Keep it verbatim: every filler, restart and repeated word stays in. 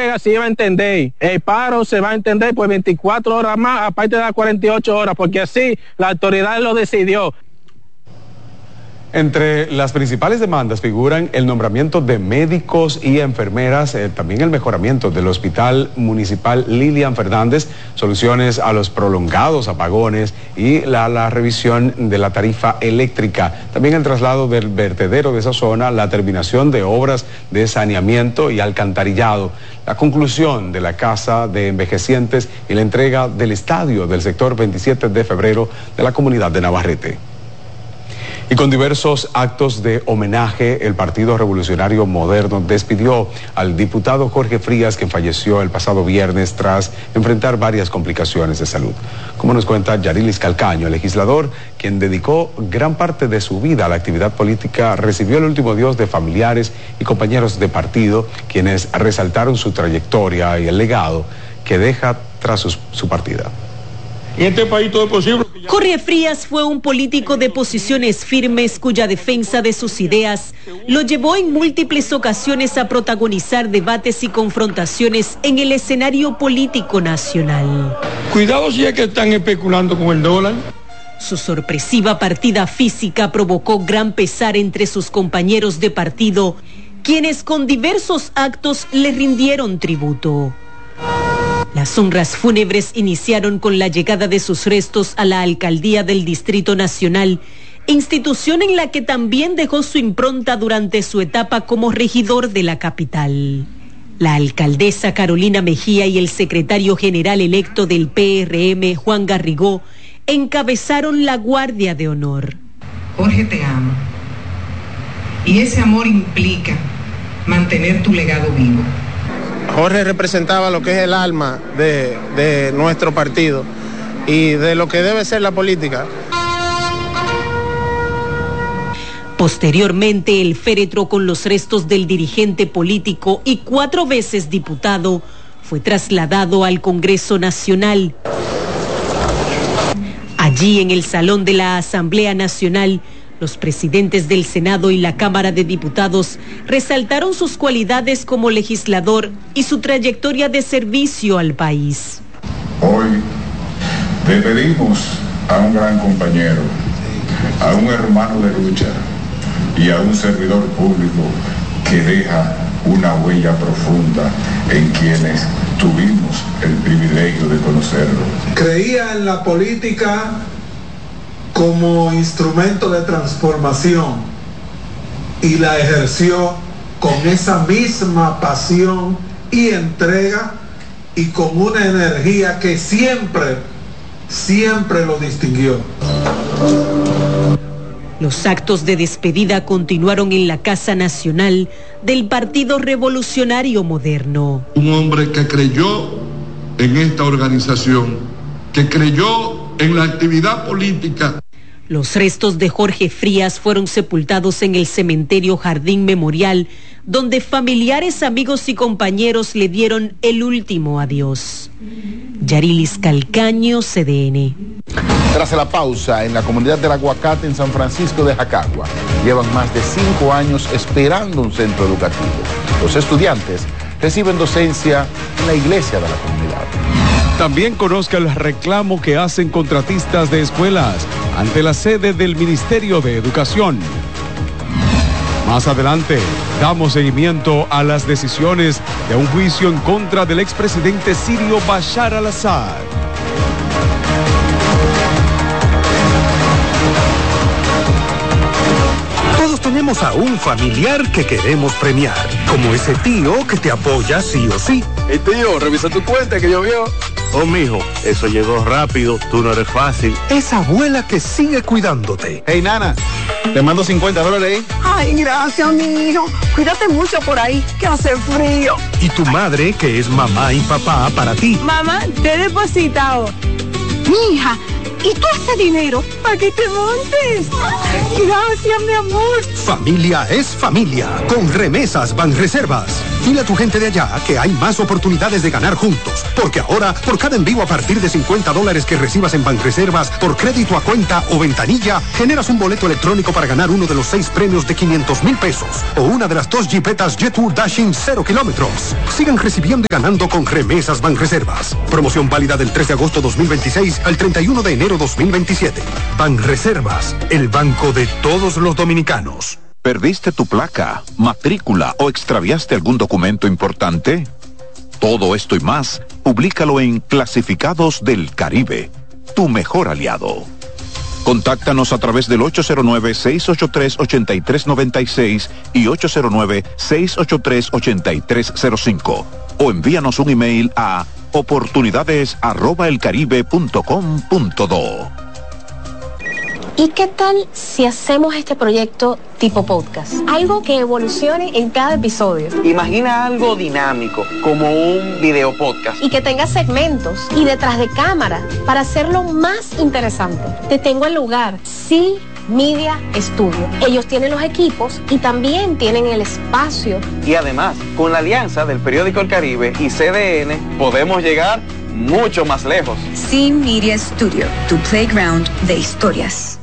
huelga se iba a entender, el paro se va a entender por veinticuatro horas más, aparte de las cuarenta y ocho horas, porque así la autoridad lo decidió. Entre las principales demandas figuran el nombramiento de médicos y enfermeras, eh, también el mejoramiento del Hospital Municipal Lilian Fernández, soluciones a los prolongados apagones y la, la revisión de la tarifa eléctrica, también el traslado del vertedero de esa zona, la terminación de obras de saneamiento y alcantarillado, la conclusión de la casa de envejecientes y la entrega del estadio del sector veintisiete de febrero de la comunidad de Navarrete. Y con diversos actos de homenaje, el Partido Revolucionario Moderno despidió al diputado Jorge Frías, quien falleció el pasado viernes tras enfrentar varias complicaciones de salud. Como nos cuenta Yarilis Calcaño, el legislador, quien dedicó gran parte de su vida a la actividad política, recibió el último adiós de familiares y compañeros de partido, quienes resaltaron su trayectoria y el legado que deja tras su, su partida. En este país todo es posible. Jorge Frías fue un político de posiciones firmes cuya defensa de sus ideas lo llevó en múltiples ocasiones a protagonizar debates y confrontaciones en el escenario político nacional. Cuidado si es que están especulando con el dólar. Su sorpresiva partida física provocó gran pesar entre sus compañeros de partido, quienes con diversos actos le rindieron tributo. Las honras fúnebres iniciaron con la llegada de sus restos a la alcaldía del Distrito Nacional, institución en la que también dejó su impronta durante su etapa como regidor de la capital. La alcaldesa Carolina Mejía y el secretario general electo del P R M, Juan Garrigó, encabezaron la guardia de honor. Jorge te ama, y ese amor implica mantener tu legado vivo. Jorge representaba lo que es el alma de, de nuestro partido y de lo que debe ser la política. Posteriormente, el féretro con los restos del dirigente político y cuatro veces diputado fue trasladado al Congreso Nacional. Allí, en el Salón de la Asamblea Nacional, los presidentes del Senado y la Cámara de Diputados resaltaron sus cualidades como legislador y su trayectoria de servicio al país. Hoy despedimos a un gran compañero, a un hermano de lucha y a un servidor público que deja una huella profunda en quienes tuvimos el privilegio de conocerlo. Creía en la política como instrumento de transformación y la ejerció con esa misma pasión y entrega y con una energía que siempre, siempre lo distinguió. Los actos de despedida continuaron en la Casa Nacional del Partido Revolucionario Moderno. Un hombre que creyó en esta organización, que creyó en la actividad política. Los restos de Jorge Frías fueron sepultados en el cementerio Jardín Memorial, donde familiares, amigos y compañeros le dieron el último adiós. Yarilis Calcaño, C D N. Tras la pausa, en la comunidad del Aguacate en San Francisco de Jacagua, llevan más de cinco años esperando un centro educativo. Los estudiantes reciben docencia en la iglesia de la comunidad. También conozca el reclamo que hacen contratistas de escuelas ante la sede del Ministerio de Educación. Más adelante, damos seguimiento a las decisiones de un juicio en contra del expresidente sirio Bashar al-Assad. Todos tenemos a un familiar que queremos premiar, como ese tío que te apoya sí o sí. Hey tío, revisa tu cuenta que llovió. Oh, mijo, eso llegó rápido, tú no eres fácil. Esa abuela que sigue cuidándote. Hey, nana, te mando cincuenta dólares. Ay, gracias, mi hijo. Cuídate mucho por ahí, que hace frío. Y tu madre, que es mamá y papá para ti. Mamá, te he depositado. Mi hija, ¿y todo ese dinero para que te montes? Gracias, mi amor. Familia es familia. Con Remesas Banreservas. Dile a tu gente de allá que hay más oportunidades de ganar juntos, porque ahora, por cada envío a partir de cincuenta dólares que recibas en Banreservas por crédito a cuenta o ventanilla, generas un boleto electrónico para ganar uno de los seis premios de quinientos mil pesos o una de las dos jipetas Jetour Dashing cero kilómetros. Sigan recibiendo y ganando con remesas Banreservas. Promoción válida del tres de agosto dos mil veintiséis al treinta y uno de enero dos mil veintisiete. Banreservas, el banco de todos los dominicanos. ¿Perdiste tu placa, matrícula o extraviaste algún documento importante? Todo esto y más, publícalo en Clasificados del Caribe, tu mejor aliado. Contáctanos a través del ocho cero nueve, seis ocho tres, ocho tres nueve seis y ocho cero nueve, seis ocho tres, ocho tres cero cinco o envíanos un email a oportunidades arroba elcaribe punto com punto do. ¿Y qué tal si hacemos este proyecto tipo podcast? Algo que evolucione en cada episodio. Imagina algo dinámico, como un video podcast. Y que tenga segmentos y detrás de cámara para hacerlo más interesante. Te tengo el lugar. Sí. Media Studio. Ellos tienen los equipos y también tienen el espacio. Y además, con la alianza del periódico El Caribe y C D N, podemos llegar mucho más lejos. Sí Media Studio, tu playground de historias.